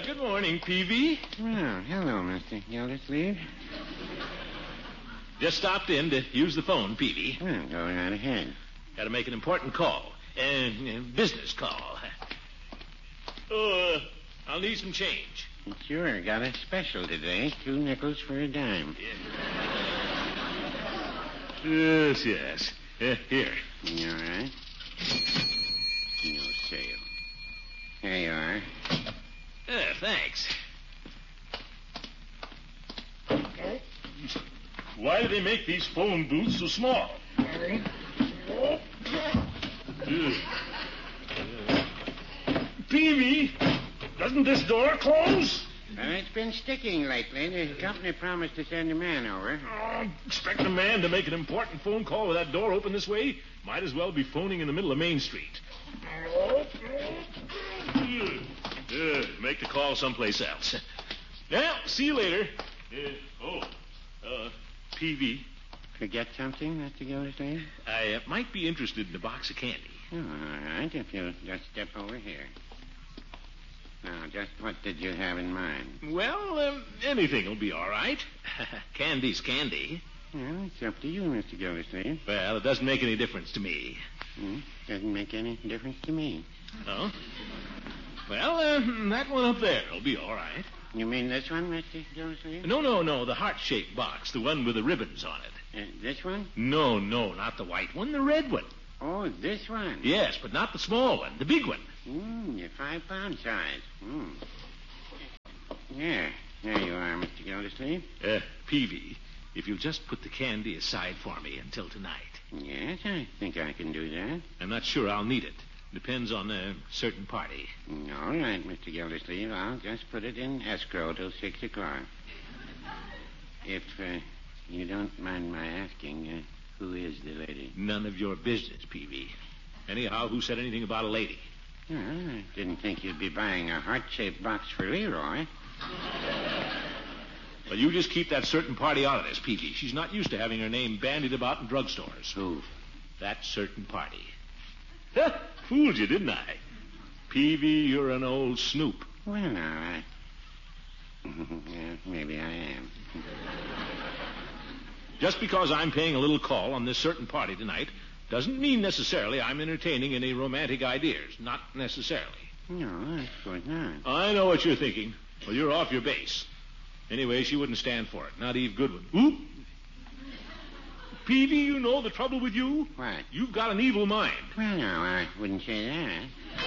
Good morning, Peavy. Well, hello, Mr. Gildersleeve. Just stopped in to use the phone, Peavy. Well, go right ahead. Got to make an important call. Business call. I'll need some change. Sure, got a special today. 2 nickels for a dime. Yes. Here. You all right? No sale. Here you are. Thanks. Why do they make these phone booths so small? Peavy, doesn't this door close? Well, it's been sticking lately. The company promised to send a man over. Expect a man to make an important phone call with that door open this way? Might as well be phoning in the middle of Main Street. Make the call someplace else. Now, see you later. Peavy. Forget something, Mr. Gildersleeve? I might be interested in a box of candy. Oh, all right, if you'll just step over here. Now, just what did you have in mind? Well, anything will be all right. Candy's candy. Well, it's up to you, Mr. Gildersleeve. Well, it doesn't make any difference to me. Doesn't make any difference to me. Oh? Well, that one up there will be all right. You mean this one, Mr. Gildersleeve? No, the heart-shaped box, the one with the ribbons on it. This one? No, not the white one, the red one. Oh, this one? Yes, but not the small one, the big one. Your 5-pound size. Yeah, there you are, Mr. Gildersleeve. Peavy, if you'll just put the candy aside for me until tonight. Yes, I think I can do that. I'm not sure I'll need it. Depends on a certain party. All right, Mr. Gildersleeve. I'll just put it in escrow till 6 o'clock. If you don't mind my asking, who is the lady? None of your business, Peavy. Anyhow, who said anything about a lady? Well, I didn't think you'd be buying a heart-shaped box for Leroy. Well, you just keep that certain party out of this, Peavy. She's not used to having her name bandied about in drugstores. Who? That certain party. Fooled you, didn't I? Peavy, you're an old snoop. Well, now, maybe I am. Just because I'm paying a little call on this certain party tonight doesn't mean necessarily I'm entertaining any romantic ideas. Not necessarily. No, of course not. I know what you're thinking. Well, you're off your base. Anyway, she wouldn't stand for it. Not Eve Goodwin. Oop! Peavy, you know the trouble with you? What? You've got an evil mind. Well, no, I wouldn't say that.